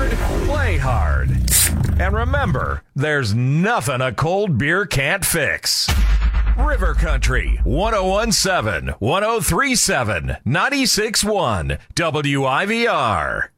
hard, play hard. And remember, there's nothing a cold beer can't fix. River Country, 1017, 1037, 96.1, WIVR.